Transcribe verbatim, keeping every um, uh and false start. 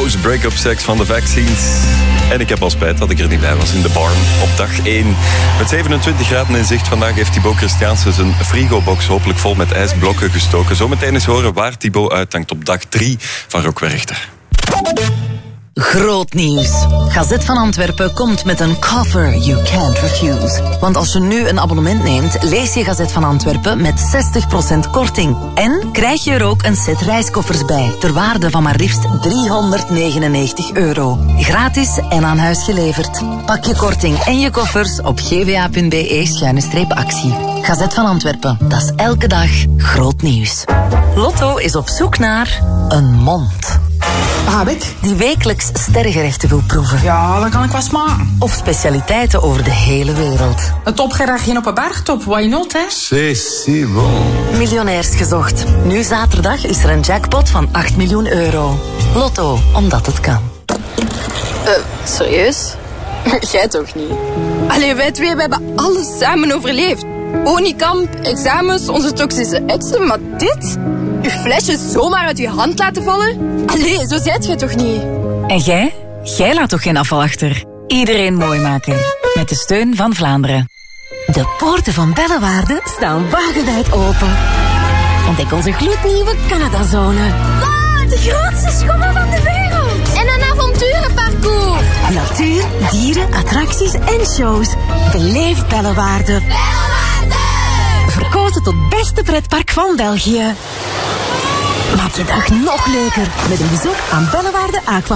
post-break-up seks van de Vaccines. En ik heb al spijt dat ik er niet bij was in de barn op dag één. Met zevenentwintig graden in zicht vandaag heeft Thibaut Christiaanse zijn frigobox hopelijk vol met ijsblokken gestoken. Zometeen eens horen waar Thibaut uithangt op dag drie van Rock Werchter. Groot nieuws. Gazet van Antwerpen komt met een cover you can't refuse. Want als je nu een abonnement neemt, lees je Gazet van Antwerpen met zestig procent korting. En krijg je er ook een set reiskoffers bij, ter waarde van maar liefst driehonderdnegenennegentig euro. Gratis en aan huis geleverd. Pak je korting en je koffers op gva.be schuine streep actie. Gazet van Antwerpen, dat is elke dag groot nieuws. Lotto is op zoek naar een mond. Wat heb ik? Die wekelijks sterrengerechten wil proeven. Ja, dat kan ik wel smaken. Of specialiteiten over de hele wereld. Een topgerechtje op een bergtop, why not, hè? C'est si bon. Miljonairs gezocht. Nu zaterdag is er een jackpot van acht miljoen euro. Lotto, omdat het kan. Uh, serieus? Jij toch niet? Allee, wij twee we hebben alles samen overleefd. Onikamp, examens, onze toxische exen, maar dit? Uw flesje zomaar uit uw hand laten vallen? Allee, zo zijt jij toch niet? En jij? Jij laat toch geen afval achter? Iedereen mooi maken. Met de steun van Vlaanderen. De poorten van Bellewaarde staan wagenwijd open. Ontdek onze gloednieuwe Canadazone. Wow, de grootste schommel van de wereld. En een avonturenparcours. Natuur, dieren, attracties en shows. Beleef Bellewaarde. Bellewaarde! Verkozen tot beste pretpark van België. Maak je dag nog leuker met een bezoek aan Bellewaarde Aqua.